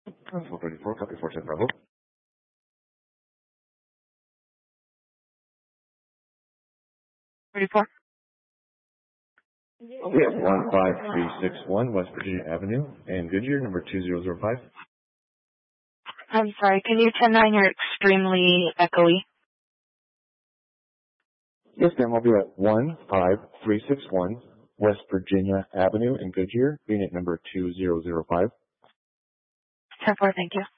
434, copy 47 Bravo. 34. We have 15361 West Virginia Avenue and Goodyear, number 2005. I'm sorry, can you 10-9? You're extremely echoey. Yes, ma'am. I'll be at 15361 West Virginia Avenue in Goodyear, unit number 2005. 10-4, thank you.